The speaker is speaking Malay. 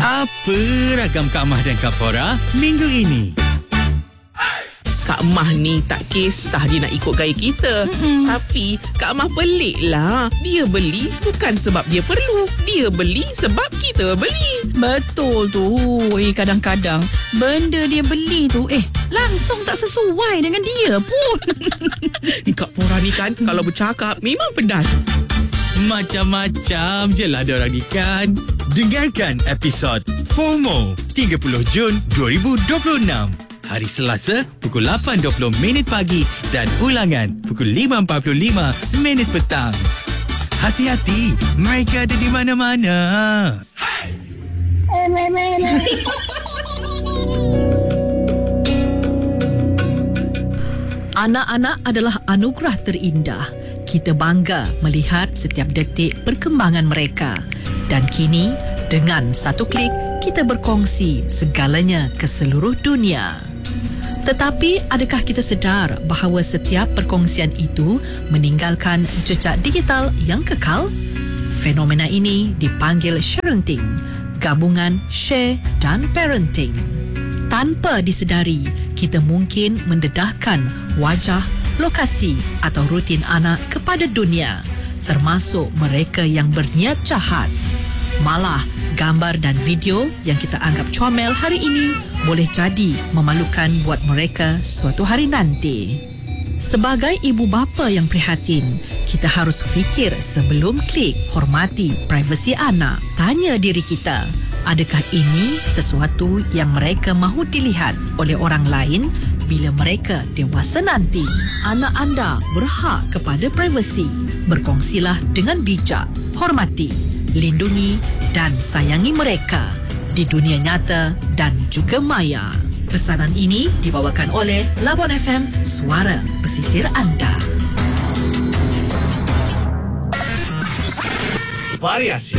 Apa rakam Kak Mah dan Kak Pora minggu ini? Kak Mah ni tak kisah dia nak ikut gaya kita. Tapi Kak Mah pelik lah. Dia beli bukan sebab dia perlu. Dia beli sebab kita beli. Betul tu. Kadang-kadang benda dia beli tu langsung tak sesuai dengan dia pun. Kak Pora ni kan kalau bercakap memang pedas. Macam-macam je lah diorang ni kan. Dengarkan episod FOMO 30 Jun 2026. Hari Selasa pukul 8.20 pagi dan ulangan pukul 5.45 petang. Hati-hati, mereka ada di mana-mana. Anak-anak adalah anugerah terindah. Kita bangga melihat setiap detik perkembangan mereka. Dan kini, dengan satu klik, kita berkongsi segalanya ke seluruh dunia. Tetapi, adakah kita sedar bahawa setiap perkongsian itu meninggalkan jejak digital yang kekal? Fenomena ini dipanggil sharenting, gabungan share dan parenting. Tanpa disedari, kita mungkin mendedahkan wajah, lokasi atau rutin anak kepada dunia, termasuk mereka yang berniat jahat. Malah, gambar dan video yang kita anggap comel hari ini boleh jadi memalukan buat mereka suatu hari nanti. Sebagai ibu bapa yang prihatin, kita harus fikir sebelum klik, hormati privasi anak. Tanya diri kita, adakah ini sesuatu yang mereka mahu dilihat oleh orang lain bila mereka dewasa nanti? Anak anda berhak kepada privasi. Berkongsilah dengan bijak, hormati, lindungi dan sayangi mereka di dunia nyata dan juga maya. Pesanan ini dibawakan oleh Labuan FM, suara pesisir anda. Variasi